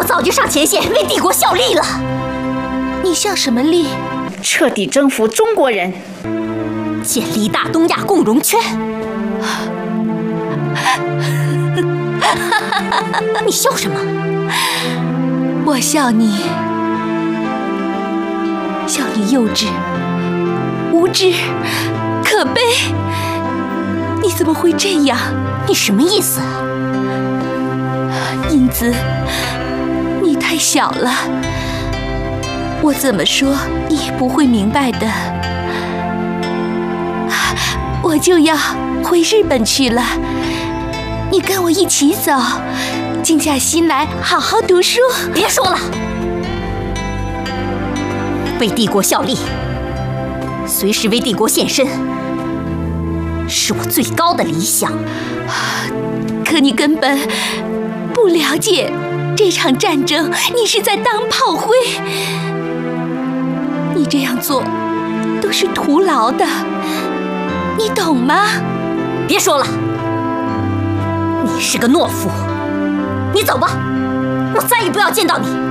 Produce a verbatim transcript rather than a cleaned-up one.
早就上前线为帝国效力了。 你效什么力？ 彻底征服中国人， 建立大东亚共荣圈。你笑什么？ 我笑你，笑你幼稚、无知、可悲。你怎么会这样？ 你什么意思？ 英子，你太小了，我怎么说你也不会明白的。我就要回日本去了，你跟我一起走，静下心来好好读书。 别说了，为帝国效力，随时为帝国献身，是我最高的理想。 可你根本不了解这场战争，你是在当炮灰。你这样做都是徒劳的，你懂吗？ 别说了，你是个懦夫。你走吧，我再也不要见到你。